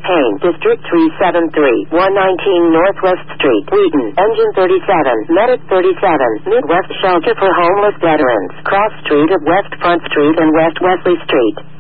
Payne, District 373, 119 Northwest Street, Wheaton, Engine 37, Medic 37, Midwest Shelter for Homeless Veterans, Cross Street of West Front Street and West Wesley Street.